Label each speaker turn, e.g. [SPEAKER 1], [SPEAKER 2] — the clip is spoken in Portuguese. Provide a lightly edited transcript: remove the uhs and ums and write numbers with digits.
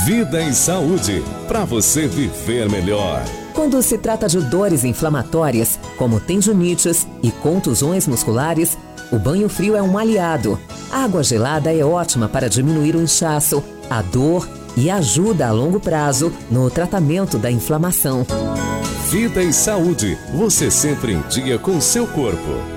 [SPEAKER 1] Vida e Saúde, para você viver melhor.
[SPEAKER 2] Quando se trata de dores inflamatórias, como tendinites e contusões musculares, o banho frio é um aliado. A água gelada é ótima para diminuir o inchaço, a dor e ajuda a longo prazo no tratamento da inflamação.
[SPEAKER 1] Vida e Saúde, você sempre em dia com seu corpo.